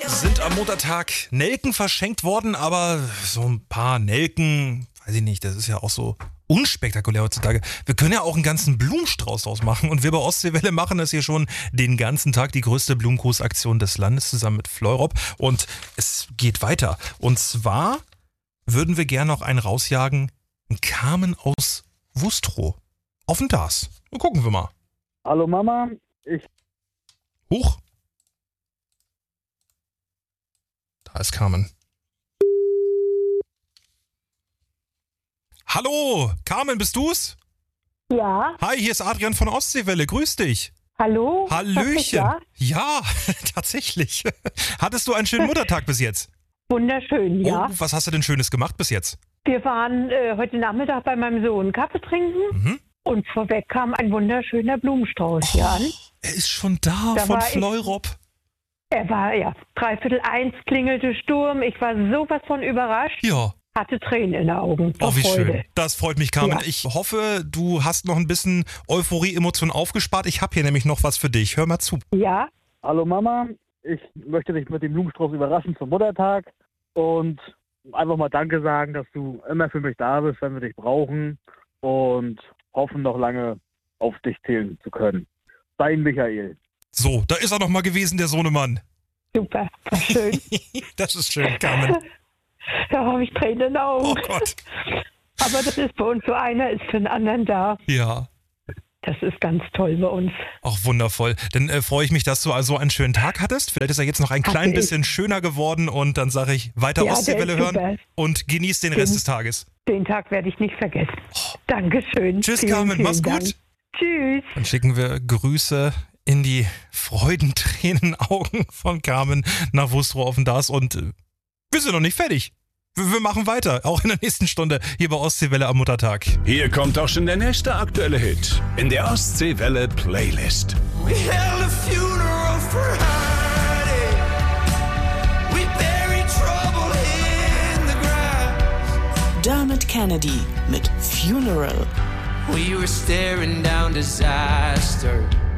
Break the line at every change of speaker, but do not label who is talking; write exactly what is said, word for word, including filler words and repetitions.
sind am Muttertag Nelken verschenkt worden, aber so ein paar Nelken, weiß ich nicht, das ist ja auch so unspektakulär heutzutage. Wir können ja auch einen ganzen Blumenstrauß draus machen und wir bei Ostseewelle machen das hier schon den ganzen Tag, die größte Blumengroßaktion des Landes zusammen mit Fleurop und es geht weiter. Und zwar würden wir gerne noch einen rausjagen, einen Carmen aus Wustrow. Auf den Das. Gucken wir mal.
Hallo Mama, ich...
Huch. Da ist Carmen. Hallo, Carmen, bist du's?
Ja.
Hi, hier ist Adrian von Ostseewelle, grüß dich.
Hallo?
Hallöchen.
Ja?
Ja, tatsächlich. Hattest du einen schönen Muttertag bis jetzt?
Wunderschön, ja.
Oh, was hast du denn Schönes gemacht bis jetzt?
Wir waren äh, heute Nachmittag bei meinem Sohn Kaffee trinken
Mhm.
und vorweg kam ein wunderschöner Blumenstrauß hier an.
Er ist schon da,
Da
von
war ich-
Fleurop.
Er war, ja, dreiviertel eins klingelte Sturm. Ich war sowas von überrascht,
Ja.
hatte Tränen in den Augen.
Oh,
vor
wie
Freude.
schön. Das freut mich, Carmen.
Ja.
Ich hoffe, du hast noch ein bisschen Euphorie-Emotionen aufgespart. Ich habe hier nämlich noch was für dich. Hör mal zu.
Ja,
Hallo Mama, ich möchte dich mit dem Blumenstrauß überraschen zum Muttertag und einfach mal Danke sagen, dass du immer für mich da bist, wenn wir dich brauchen und hoffen noch lange auf dich zählen zu können. Dein Michael.
So, da ist er noch mal gewesen, der Sohnemann.
super, war schön.
Das ist schön, Carmen.
Da habe ich Tränen in den Augen.
Oh Gott.
Aber das ist bei uns so, einer ist für den anderen da.
Ja.
Das ist ganz toll bei uns.
Auch wundervoll. Dann äh, freue ich mich, dass du also einen schönen Tag hattest. Vielleicht ist er jetzt noch ein
Hatte
klein
ich.
bisschen schöner geworden und dann sage ich weiter
Ja, der
Ostseewelle
ist
hören
super.
und genieß den
Den-
Rest des Tages.
Den Tag werde ich nicht vergessen. Dankeschön.
Tschüss,
Vielen,
Carmen.
vielen
Mach's
Dank.
gut.
Tschüss.
Dann schicken wir Grüße in die Freudentränen-Augen von Carmen nach Wustrow auf den Das und äh, wir sind noch nicht fertig. Wir, wir machen weiter, auch in der nächsten Stunde hier bei Ostseewelle am Muttertag.
Hier kommt auch schon der nächste aktuelle Hit in der Ostseewelle Playlist.
We held a funeral for Heidi. We buried trouble in the ground.
Dermot Kennedy mit Funeral.
We were staring down disaster.